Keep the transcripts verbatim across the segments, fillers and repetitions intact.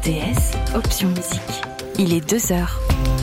R T S, option musique. Il est deux heures.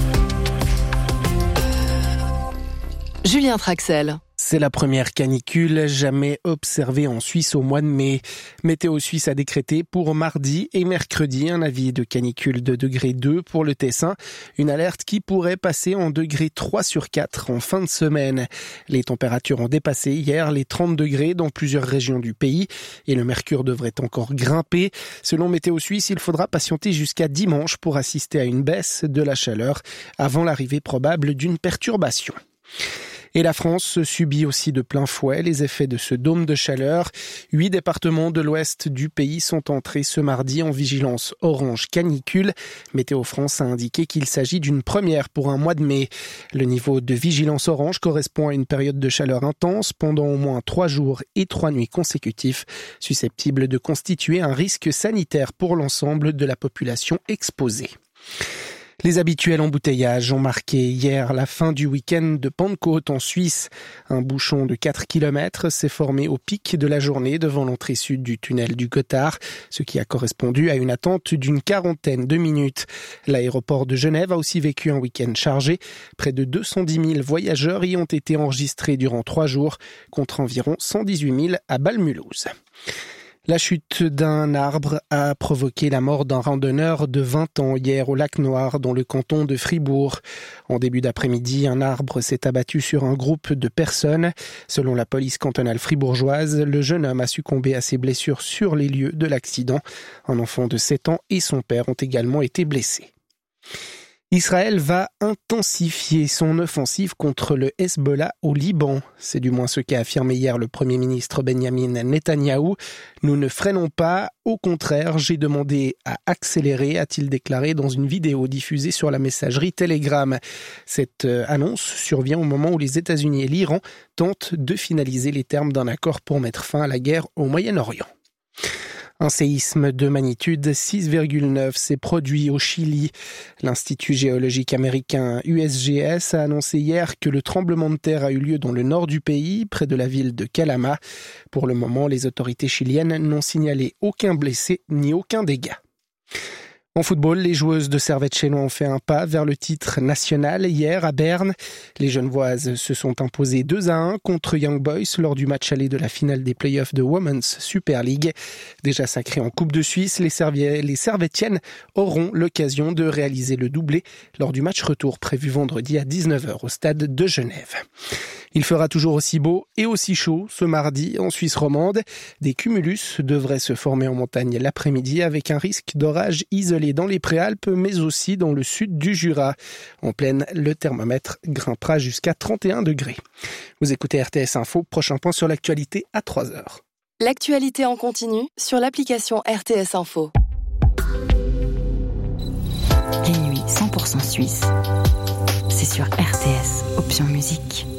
Julien Traxel. C'est la première canicule jamais observée en Suisse au mois de mai. Météo Suisse a décrété pour mardi et mercredi un avis de canicule de degré deux pour le Tessin. Une alerte qui pourrait passer en degré trois sur quatre en fin de semaine. Les températures ont dépassé hier les trente degrés dans plusieurs régions du pays et le mercure devrait encore grimper. Selon Météo Suisse, il faudra patienter jusqu'à dimanche pour assister à une baisse de la chaleur avant l'arrivée probable d'une perturbation. Et la France subit aussi de plein fouet les effets de ce dôme de chaleur. Huit départements de l'ouest du pays sont entrés ce mardi en vigilance orange canicule. Météo France a indiqué qu'il s'agit d'une première pour un mois de mai. Le niveau de vigilance orange correspond à une période de chaleur intense pendant au moins trois jours et trois nuits consécutifs, susceptible de constituer un risque sanitaire pour l'ensemble de la population exposée. Les habituels embouteillages ont marqué hier la fin du week-end de Pentecôte en Suisse. Un bouchon de quatre kilomètres s'est formé au pic de la journée devant l'entrée sud du tunnel du Gothard, ce qui a correspondu à une attente d'une quarantaine de minutes. L'aéroport de Genève a aussi vécu un week-end chargé. Près de deux cent dix mille voyageurs y ont été enregistrés durant trois jours, contre environ cent dix-huit mille à Bâle-Mulhouse. La chute d'un arbre a provoqué la mort d'un randonneur de vingt ans hier au lac Noir dans le canton de Fribourg. En début d'après-midi, un arbre s'est abattu sur un groupe de personnes. Selon la police cantonale fribourgeoise, le jeune homme a succombé à ses blessures sur les lieux de l'accident. Un enfant de sept ans et son père ont également été blessés. Israël va intensifier son offensive contre le Hezbollah au Liban. C'est du moins ce qu'a affirmé hier le Premier ministre Benjamin Netanyahou. « Nous ne freinons pas, au contraire, j'ai demandé à accélérer », a-t-il déclaré dans une vidéo diffusée sur la messagerie Telegram. Cette annonce survient au moment où les États-Unis et l'Iran tentent de finaliser les termes d'un accord pour mettre fin à la guerre au Moyen-Orient. Un séisme de magnitude six virgule neuf s'est produit au Chili. L'Institut géologique américain U S G S a annoncé hier que le tremblement de terre a eu lieu dans le nord du pays, près de la ville de Calama. Pour le moment, les autorités chiliennes n'ont signalé aucun blessé ni aucun dégât. En football, les joueuses de Servette Chénois ont fait un pas vers le titre national hier à Berne. Les Genevoises se sont imposées deux à un contre Young Boys lors du match aller de la finale des playoffs de Women's Super League. Déjà sacrées en Coupe de Suisse, les, Servi- les Servettiennes auront l'occasion de réaliser le doublé lors du match retour prévu vendredi à dix-neuf heures au stade de Genève. Il fera toujours aussi beau et aussi chaud ce mardi en Suisse romande. Des cumulus devraient se former en montagne l'après-midi avec un risque d'orage isolé dans les Préalpes mais aussi dans le sud du Jura. En plaine, le thermomètre grimpera jusqu'à trente et un degrés. Vous écoutez R T S Info, prochain point sur l'actualité à trois heures. L'actualité en continu sur l'application R T S Info. Les nuits cent pour cent suisse, c'est sur R T S, option musique.